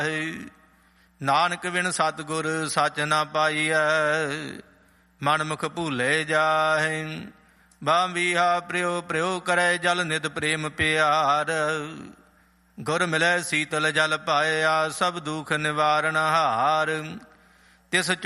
ਨਾਨਕ ਬਿਨ ਸਤਿਗੁਰ ਸੱਚ ਨਾ ਪਾਈਐ, ਮਨ ਮੁਖ ਭੂਲੇ ਜਾਹੇ। ਬਾਂਵੀਹਾ ਪ੍ਰਿਓ ਪ੍ਰਿਓ ਕਰੈ ਜਲ ਨਿਤ ਪ੍ਰੇਮ ਪਿਆਰ, ਗੁਰ ਮਿਲੈ ਸੀਤਲ ਜਲ ਪਾਇਆ, ਸਭ ਦੁਖ ਨਿਵਾਰਨ ਹਾਰ। ਤਿਸ